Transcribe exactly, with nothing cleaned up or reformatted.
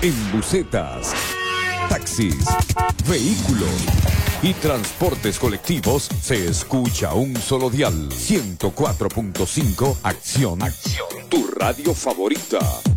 En busetas, taxis, vehículos y transportes colectivos se escucha un solo dial. ciento cuatro punto cinco Acción. Acción. Tu radio favorita.